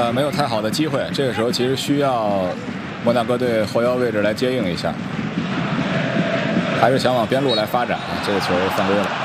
没有太好的机会。这个时候其实需要摩纳哥队后腰位置来接应一下，还是想往边路来发展啊。这个球犯规了。